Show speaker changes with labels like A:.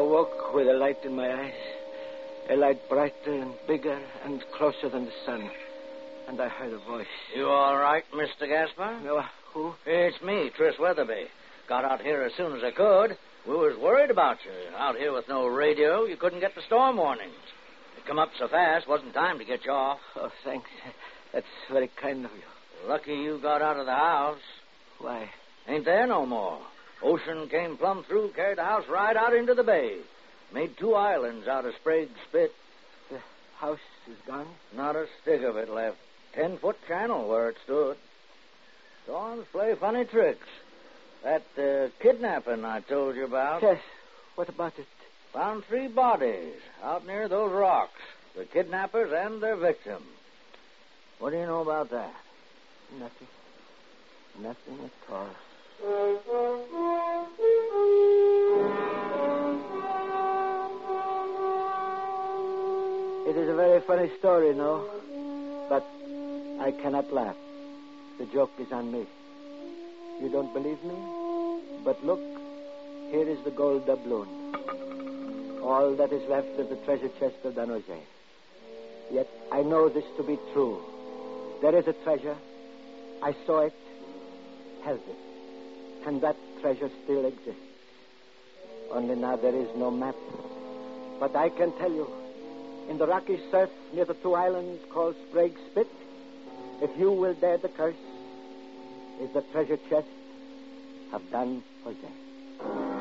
A: awoke with a light in my eyes. A light brighter and bigger and closer than the sun. And I heard a voice.
B: You all right, Mr. Gaspar?
A: No, who?
B: It's me, Tris Weatherby. Got out here as soon as I could. We was worried about you. Out here with no radio, you couldn't get the storm warnings. It come up so fast, wasn't time to get you off.
A: Oh, thanks. That's very kind of you.
B: Lucky you got out of the house.
A: Why?
B: Ain't there no more. Ocean came plumb through, carried the house right out into the bay. Made 2 islands out of Sprague's Spit.
A: The house is gone?
B: Not a stick of it left. 10-foot channel where it stood. Storms play funny tricks. That kidnapping I told you about.
A: Yes. What about it?
B: Found 3 bodies out near those rocks. The kidnappers and their victim. What do you know about that?
A: Nothing. Nothing at all. It is a very funny story, no? But I cannot laugh. The joke is on me. You don't believe me? But look, here is the gold doubloon. All that is left of the treasure chest of Don Jose. Yet I know this to be true. There is a treasure. I saw it, held it, and that treasure still exists. Only now there is no map. But I can tell you, in the rocky surf near the 2 islands called Sprague's Spit, if you will dare the curse, is the treasure chest of Don Jose.